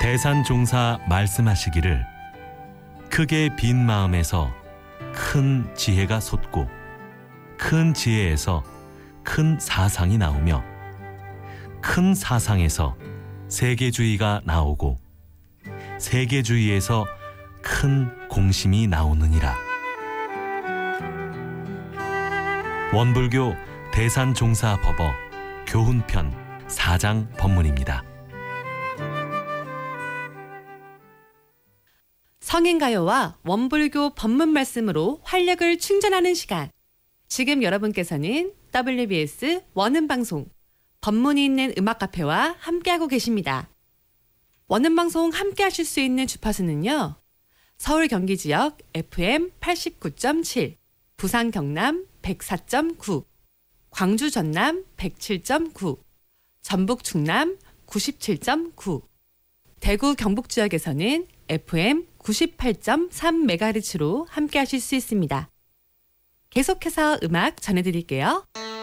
대산종사 말씀하시기를 크게 빈 마음에서 큰 지혜가 솟고 큰 지혜에서 큰 사상이 나오며 큰 사상에서 세계주의가 나오고 세계주의에서 큰 공심이 나오느니라. 원불교 대산종사법어 교훈편 4장 법문입니다. 성인가요와 원불교 법문 말씀으로 활력을 충전하는 시간. 지금 여러분께서는 WBS 원음방송 법문이 있는 음악카페와 함께하고 계십니다. 원음방송 함께하실 수 있는 주파수는요. 서울 경기 지역 FM 89.7, 부산 경남 104.9, 광주 전남 107.9, 전북 충남 97.9, 대구 경북 지역에서는 FM 98.3MHz로 함께하실 수 있습니다. 계속해서 음악 전해드릴게요.